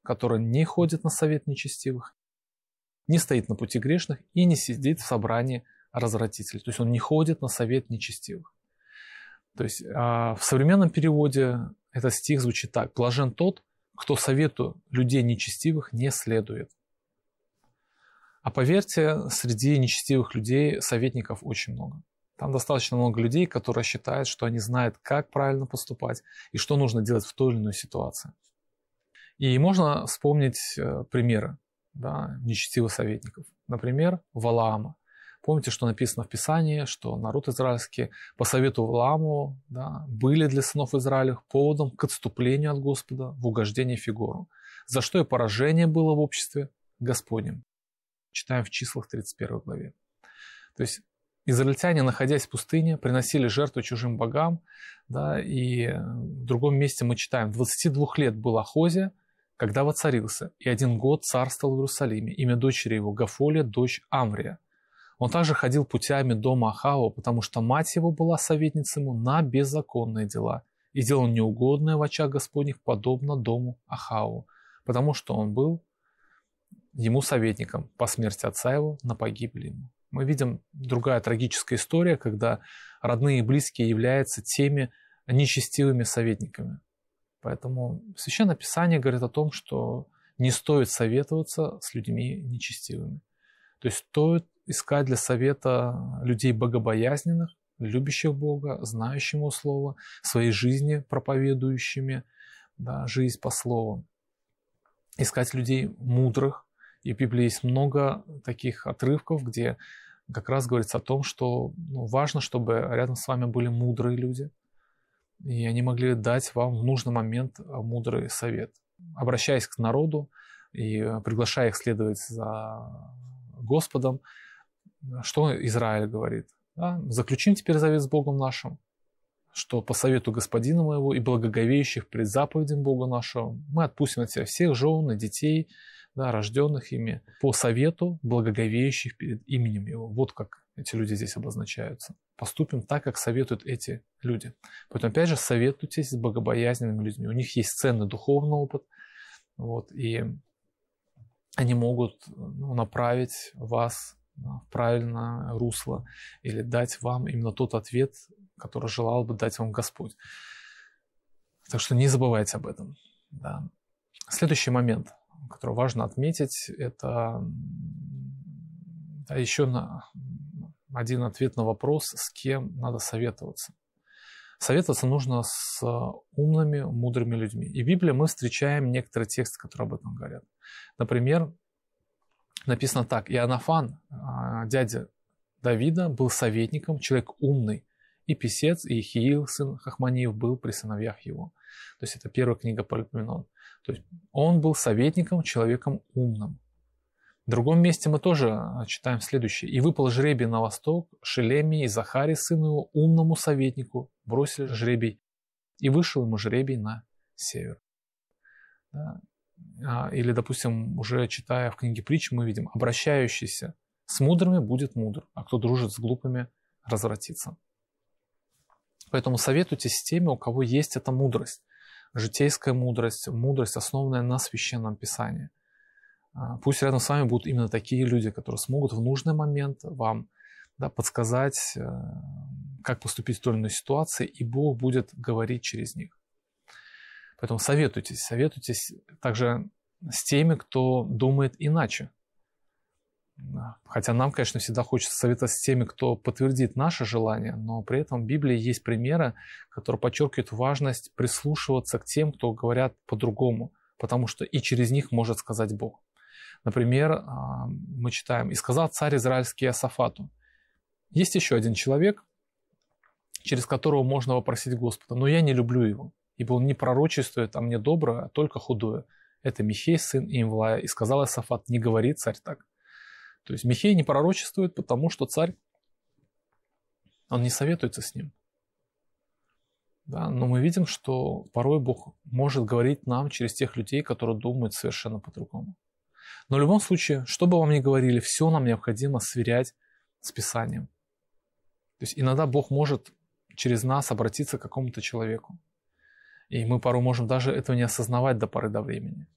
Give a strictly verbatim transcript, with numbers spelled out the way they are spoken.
который не ходит на совет нечестивых, не стоит на пути грешных и не сидит в собрании развратителей. То есть он не ходит на совет нечестивых. То есть в современном переводе этот стих звучит так: «Блажен тот, кто совету людей нечестивых не следует». А поверьте, среди нечестивых людей советников очень много. Там достаточно много людей, которые считают, что они знают, как правильно поступать и что нужно делать в той или иной ситуации. И можно вспомнить примеры, да, нечестивых советников. Например, Валаама. Помните, что написано в Писании, что народ израильский по совету Валааму, да, были для сынов Израилевых поводом к отступлению от Господа в угождение Фигору, за что и поражение было в обществе Господнем. Читаем в Числах тридцать первой главе. То есть израильтяне, находясь в пустыне, приносили жертву чужим богам, да, и в другом месте мы читаем: двадцати двух лет был Ахозия, когда воцарился, и один год царствовал в Иерусалиме. Имя дочери его Гафолия, дочь Амврия. Он также ходил путями дома Ахава, потому что мать его была советницей ему на беззаконные дела и делал неугодное в очах Господних, подобно дому Ахаву, потому что он был ему советником по смерти отца его на погибель ему. Мы видим другая трагическая история, когда родные и близкие являются теми нечестивыми советниками. Поэтому Священное Писание говорит о том, что не стоит советоваться с людьми нечестивыми. То есть стоит искать для совета людей богобоязненных, любящих Бога, знающих Его Слово, своей жизни проповедующими, да, жизнь по Слову. Искать людей мудрых. И в Библии есть много таких отрывков, где как раз говорится о том, что ну, важно, чтобы рядом с вами были мудрые люди, и они могли дать вам в нужный момент мудрый совет. Обращаясь к народу и приглашая их следовать за Господом, что Израиль говорит? Да? «Заключим теперь завет с Богом нашим, что по совету Господина моего и благоговеющих пред заповедям Бога нашего мы отпустим от себя всех жен и детей, да, рожденных ими, по совету благоговеющих перед именем Его». Вот как эти люди здесь обозначаются. Поступим так, как советуют эти люди. Поэтому, опять же, советуйтесь с богобоязненными людьми. У них есть ценный духовный опыт, вот, и они могут ну, направить вас в правильное русло или дать вам именно тот ответ, который желал бы дать вам Господь. Так что не забывайте об этом. Да. Следующий момент, который важно отметить, это да, еще на один ответ на вопрос, с кем надо советоваться. Советоваться нужно с умными, мудрыми людьми. И в Библии мы встречаем некоторые тексты, которые об этом говорят. Например, написано так: Иоаннафан, дядя Давида, был советником, человек умный, и писец, и Ихиил, сын Хахманиев, был при сыновьях его. То есть это первая книга Паралипоменон. То есть он был советником, человеком умным. В другом месте мы тоже читаем следующее. «И выпал жребий на восток, Шелемии и Захаре, сыну его, умному советнику, бросили жребий, и вышел ему жребий на север». Да. Или, допустим, уже читая в книге Притч, мы видим: «Обращающийся с мудрыми будет мудр, а кто дружит с глупыми, развратится». Поэтому советуйтесь с теми, у кого есть эта мудрость, житейская мудрость, мудрость, основанная на Священном Писании. Пусть рядом с вами будут именно такие люди, которые смогут в нужный момент вам да, подсказать, как поступить в той или иной ситуации, и Бог будет говорить через них. Поэтому советуйтесь, советуйтесь также с теми, кто думает иначе. Хотя нам, конечно, всегда хочется советовать с теми, кто подтвердит наше желание, но при этом в Библии есть примеры, которые подчеркивают важность прислушиваться к тем, кто говорят по-другому, потому что и через них может сказать Бог. Например, мы читаем: «И сказал царь израильский Иосафату: есть еще один человек, через которого можно вопросить Господа, но я не люблю его, ибо он не пророчествует о мне доброе, а только худое. Это Михей, сын Имвлая. И сказал Иосафат: не говори, царь, так». То есть Михей не пророчествует, потому что царь, он не советуется с ним. Да, но мы видим, что порой Бог может говорить нам через тех людей, которые думают совершенно по-другому. Но в любом случае, что бы вам ни говорили, все нам необходимо сверять с Писанием. То есть иногда Бог может через нас обратиться к какому-то человеку. И мы порой можем даже этого не осознавать до поры до времени.